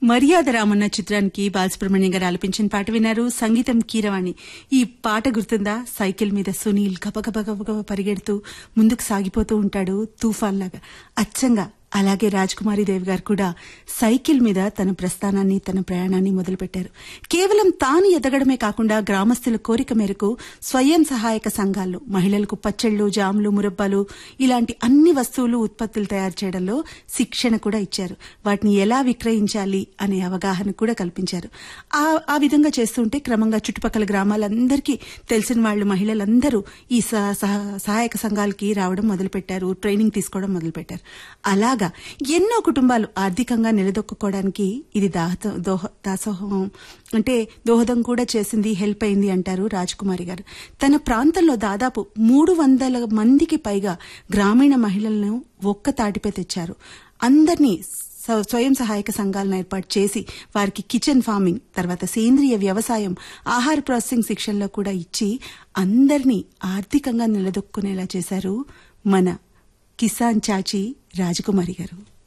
మర్యాద రామన్న చిత్రానికి బాలసుబ్రహ్మణ్యం గారు ఆలపించిన పాట విన్నారు. సంగీతం కీరవాణి. ఈ పాట గుర్తుందా? సైకిల్ మీద సునీల్ గబగబ పరిగెడుతూ ముందుకు సాగిపోతూ ఉంటాడు తుఫాన్ లాగా. అచ్చంగా అలాగే రాజ్కుమారీదేవి గారు కూడా సైకిల్ మీద తన ప్రస్థానాన్ని, తన ప్రయాణాన్ని మొదలుపెట్టారు. కేవలం తాను ఎదగడమే కాకుండా గ్రామస్తుల కోరిక మేరకు స్వయం సహాయక సంఘాల్లో మహిళలకు పచ్చళ్లు, జాములు, మురబ్బాలు ఇలాంటి అన్ని వస్తువులు, ఉత్పత్తులు తయారు చేయడంలో శిక్షణ కూడా ఇచ్చారు. వాటిని ఎలా విక్రయించాలి అనే అవగాహన కూడా కల్పించారు. ఆ విధంగా చేస్తుంటే క్రమంగా చుట్టుపక్కల గ్రామాలందరికీ తెలిసిన వాళ్ళు, మహిళలందరూ ఈ సహాయక సంఘాలకి రావడం మొదలుపెట్టారు, ట్రైనింగ్ తీసుకోవడం మొదలుపెట్టారు. అలాగా ఎన్నో కుటుంబాలు ఆర్థికంగా నిలదొక్కుకోవడానికి ఇది దాసోహం అంటే దోహదం కూడా చేసింది, హెల్ప్ అయింది అంటారు రాజ్కుమారి గారు. తన ప్రాంతంలో దాదాపు 300 మందికి పైగా గ్రామీణ మహిళలను ఒక్క తాటిపై తెచ్చారు. అందరినీ స్వయం సహాయక సంఘాలను ఏర్పాటు చేసి వారికి కిచెన్ ఫార్మింగ్, తర్వాత సేంద్రియ వ్యవసాయం, ఆహార ప్రాసెసింగ్ శిక్షణలో కూడా ఇచ్చి అందరినీ ఆర్థికంగా నిలదొక్కునేలా చేశారు మన కిసాన్ చాచి రాజకుమారి గారు.